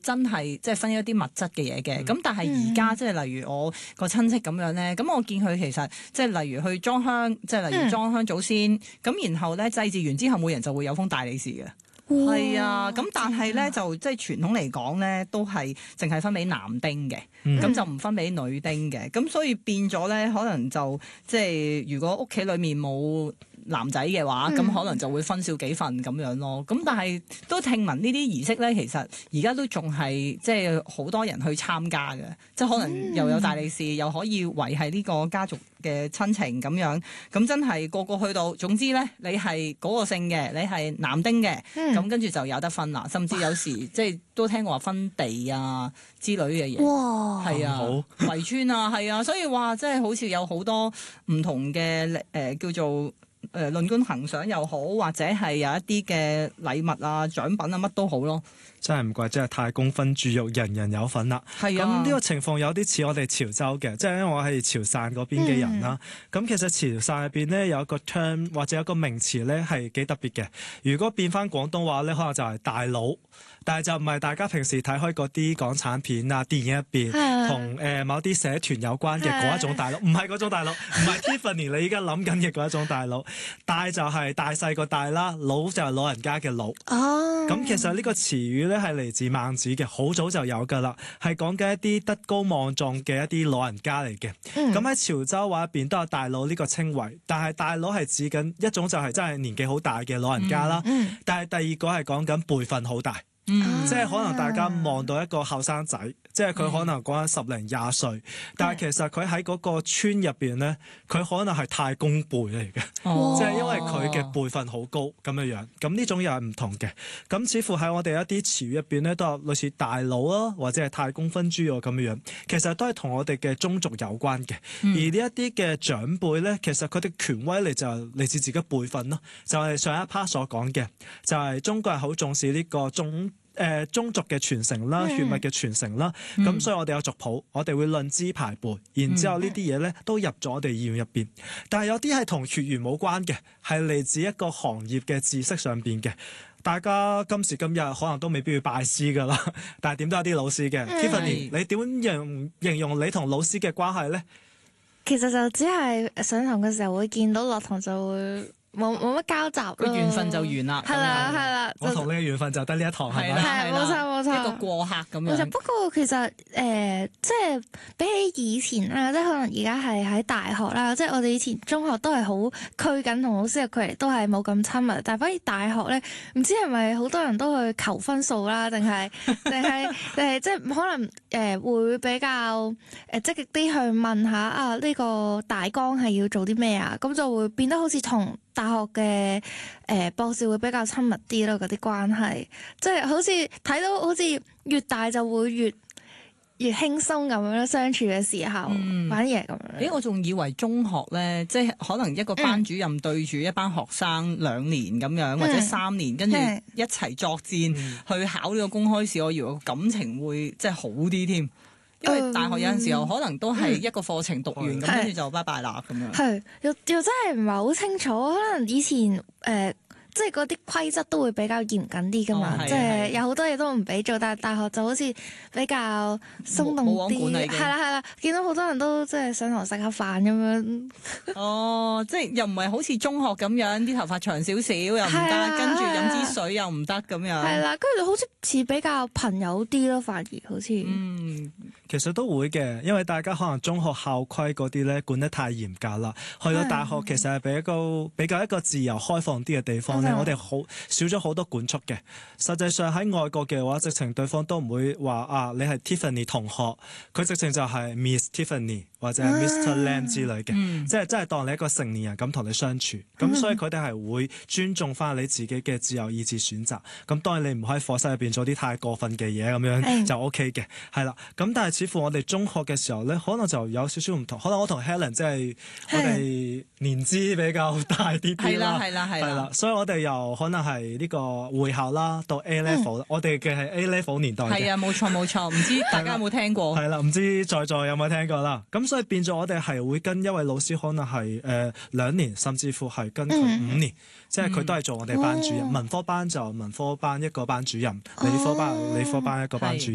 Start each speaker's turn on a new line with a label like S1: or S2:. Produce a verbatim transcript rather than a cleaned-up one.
S1: 真係即係分一啲物質嘅嘢嘅。咁、嗯、但係而家即係例如我個親戚咁樣咧，咁我見佢其實即係例如去裝香，即係例如裝香祖先，咁、嗯、然後咧祭祀完之後，每人就會有封大利是嘅。係啊，咁但係咧就即係傳統嚟講咧，都係淨係分俾男丁嘅，咁、嗯、就唔分俾女丁嘅，咁所以變咗咧，可能就即係如果屋企裏面冇男仔嘅話，咁、嗯、可能就會分少幾份咁樣咯。咁但係都聽聞呢啲儀式咧，其實而家都仲係即係好多人去參加嘅，即係可能又有大利是，嗯、又可以維繫呢個家族嘅親情咁樣。咁真係個個去到，總之咧，你係嗰個姓嘅，你係男丁嘅，咁、嗯、跟住就有得分啦。甚至有時即係都聽過話分地啊之類嘅嘢。哇！係啊，圍村啊，係啊，所以話即係好似有好多唔同嘅誒、呃、叫做。誒論官行賞又好，或者係有一啲嘅禮物啊、獎品啊，乜都好咯。
S2: 真係唔怪，真係太公分豬肉，人人有份啦。係啊，咁呢個情況有啲似我哋潮州嘅，即係因為我係潮汕嗰邊嘅人啦。咁、嗯、其實潮汕入邊咧有一個 term 或者有一個名詞咧係幾特別嘅。如果變翻廣東話咧，可能就係大佬。但係就唔係大家平時睇開嗰啲港產片啊、電影入邊同誒某啲社團有關嘅嗰一種大佬，唔係嗰種大佬，唔係 Tiffany 你依家諗緊嘅嗰一種大佬。大就係大細個大啦，老就係老人家嘅老。哦，咁其實呢個詞語咧係嚟自孟子嘅，好早就有㗎啦，係講緊一啲德高望重嘅一啲老人家嚟嘅。咁喺、嗯、潮州話入邊都有大佬呢個稱謂，但係大佬係指緊一種就係真係年紀好大嘅老人家啦。嗯嗯、但係第二個係講緊輩份好大。嗯、即係可能大家望到一個後生仔，即係佢可能講緊十零廿歲，嗯、但係其實佢喺嗰個村入邊咧，佢可能係太公輩嚟嘅，哦、即係因為佢嘅輩份好高咁樣樣。咁呢種又係唔同嘅。咁似乎喺我哋一啲詞語入邊咧，都有類似大佬啊，或者係太公分豬肉咁樣樣。其實都係同我哋嘅宗族有關嘅。嗯、而呢一啲嘅長輩咧，其實佢哋權威嚟就嚟自自己輩份咯。就係、是、上一 part 所講嘅，就係、是、中國人好重視呢個宗。誒、呃、宗族嘅傳承啦，血脈嘅傳承啦，咁、嗯、所以我哋有族譜，我哋會論資排輩，然之後呢啲嘢咧都入咗我哋意願入邊。但係有啲係同血緣冇關嘅，係嚟自一個行業嘅知識上邊嘅。大家今時今日可能都未必要拜師㗎啦，但係點都有啲老師嘅。嗯、Tiffany，你點樣形容你同老師嘅關係咧？
S3: 其實就只係上堂嘅時候會見到，落堂就會。冇冇乜交集，個
S1: 緣分就完啦。
S3: 係啦係啦，
S2: 我同你嘅緣分就得呢一堂係咪？
S3: 係冇錯冇錯，
S1: 一個過客咁樣。
S3: 不過其實誒、呃，即係比起以前啦，即係可能而家係喺大學啦，即係我哋以前中學都係好拘謹，同老師嘅距離都係冇咁親密。但係反而大學咧，唔知係咪好多人都去求分數啦，定係定係定係即係可能誒、呃、會比較誒積極啲去問下啊呢、呢個大綱係要做啲咩啊？咁就會變得好似同大學嘅誒、呃、博士會比較親密啲咯，嗰啲關係，即係好似睇到好似越大就會越越輕鬆咁樣咯，相處嘅時候，嗯、反而係咁樣。
S1: 咦，我仲以為中學咧，即係可能一個班主任對住一班學生兩年咁樣，嗯、或者三年，跟住一齊作戰、嗯、去考呢個公開試，我以為感情會即係好啲添。因為大學有陣時候可能都係一個課程讀完咁，跟住、嗯、就拜拜啦咁樣。
S3: 係又又真係唔係好清楚，可能以前誒。呃即係嗰啲規則都會比較嚴謹啲㗎嘛，哦、即係有好多嘢都唔俾做，但係大學就好似比較鬆動啲，係啦係啦，見到好多人都即係上堂食下飯咁樣。哦，
S1: 即係又唔係好似中學咁樣，啲頭髮長少少又唔得，跟住飲支水又唔得咁樣。
S3: 係啦，跟住好似似比較朋友啲咯，反而好似。
S2: 嗯，其實都會嘅，因為大家可能中學校規嗰啲咧管得太嚴格啦，去到大學其實係比一個比較一個自由開放啲嘅地方。我哋好少咗好多管束嘅，實際上喺外國嘅話，直情對方都唔會話啊，你係 Tiffany 同學，佢直情就係 Miss Tiffany 或者係 Mister Lam 之類嘅，嗯、即係真係當你一個成年人咁同你相處，咁、嗯、所以佢哋係會尊重翻你自己嘅自由意志選擇。咁當然你唔可以課室入邊做啲太過分嘅嘢咁樣、嗯、就 OK 嘅，係啦。咁但係似乎我哋中學嘅時候咧，可能就有少少唔同，可能我同 Helen 即係我哋年資比較大啲啲啦，
S1: 係啦係啦係啦，
S2: 所以我哋由可能係呢個會考啦到 A level，、嗯、我哋嘅係 A level 年代嘅。係
S1: 啊，冇錯冇錯，唔知大家有冇聽過？
S2: 係啦，唔知在座有冇聽過啦？咁所以變咗我哋係會跟一位老師，可能係誒兩年，甚至乎係跟佢五年，嗯、即係佢都係做我哋班主任。嗯、文科班就文科班一個班主任，理科班理科班一個班主任。